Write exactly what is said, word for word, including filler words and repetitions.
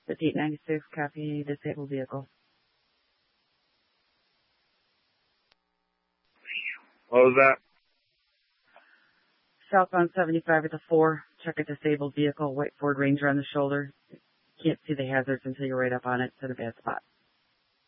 fifty-eight ninety-six, copy, disabled vehicle. What was that? Southbound seventy-five at the four, check a disabled vehicle, white Ford Ranger on the shoulder. Can't see the hazards until you're right up on it. It's in a bad spot.